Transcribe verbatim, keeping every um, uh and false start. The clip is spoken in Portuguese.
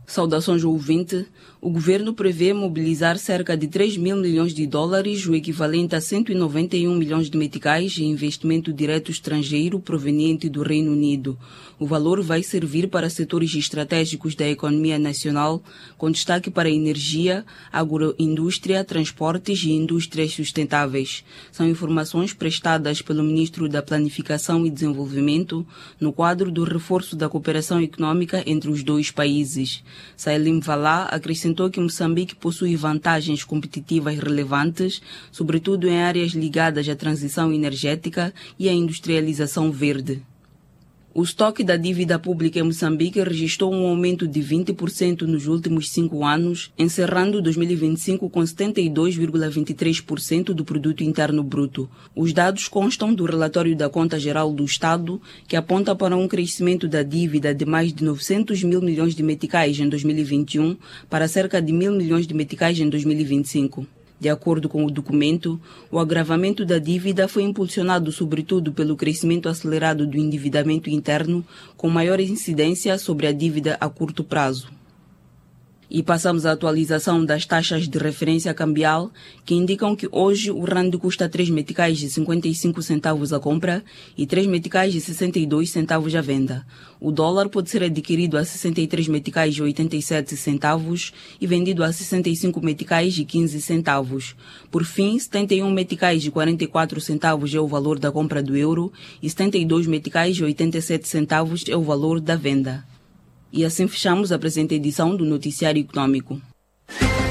Saudações ao ouvinte. O governo prevê mobilizar cerca de três mil milhões de dólares, o equivalente a cento e noventa e um milhões de meticais, em investimento direto estrangeiro proveniente do Reino Unido. O valor vai servir para setores estratégicos da economia nacional, com destaque para energia, agroindústria, transportes e indústrias sustentáveis. São informações prestadas pelo Ministro da Planificação e Desenvolvimento no quadro do reforço da cooperação econômica entre os dois países. Salim Valá acrescentou que Moçambique possui vantagens competitivas relevantes, sobretudo em áreas ligadas à transição energética e à industrialização verde. O estoque da dívida pública em Moçambique registrou um aumento de vinte por cento nos últimos cinco anos, encerrando dois mil e vinte e cinco com setenta e dois vírgula vinte e três por cento do produto interno bruto. Os dados constam do relatório da Conta Geral do Estado, que aponta para um crescimento da dívida de mais de novecentos mil milhões de meticais em dois mil e vinte e um para cerca de mil milhões de meticais em dois mil e vinte e cinco. De acordo com o documento, o agravamento da dívida foi impulsionado sobretudo pelo crescimento acelerado do endividamento interno, com maior incidência sobre a dívida a curto prazo. E passamos à atualização das taxas de referência cambial, que indicam que hoje o rand custa três meticais e cinquenta e cinco centavos a compra e três meticais e sessenta e dois centavos à venda. O dólar pode ser adquirido a sessenta e três meticais e oitenta e sete centavos e vendido a sessenta e cinco meticais e quinze centavos. Por fim, setenta e um meticais e quarenta e quatro centavos é o valor da compra do euro e setenta e dois meticais e oitenta e sete centavos é o valor da venda. E assim fechamos a presente edição do Noticiário Econômico.